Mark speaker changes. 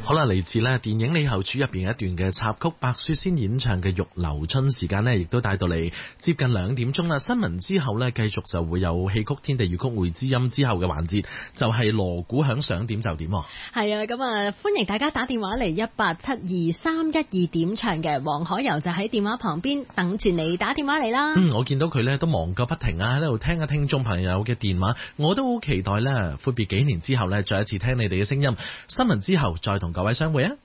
Speaker 1: 好啦，嚟自咧電影《李後主》入邊一段嘅插曲，白雪仙演唱嘅《玉樓春》，時間呢亦都帶到嚟接近2點鐘啦。新聞之後呢，繼續就會有戲曲天地粵曲會知音之後嘅環節，就係鑼鼓響，想點就點。係
Speaker 2: 啊，咁啊，歡迎大家打電話嚟1872312點唱嘅，黃海柔就喺電話旁邊等住你打電話嚟啦。
Speaker 1: 我見到佢呢都忙個不停啊，喺度聽下聽眾朋友嘅電話，我都好期待呢，闊別幾年之後呢，再一次聽你哋嘅聲音。新聞之後再同各位相會啊！